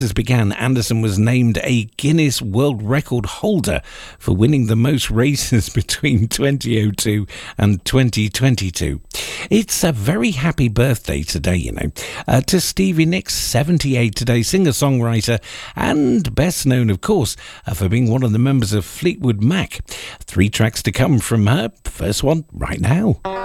began, Anderson was named a Guinness World Record holder for winning the most races between 2002 and 2022. It's a very happy birthday today, to Stevie Nicks, 78 today, singer-songwriter, and best known, of course, for being one of the members of Fleetwood Mac. 3 tracks to come from her. First one right now.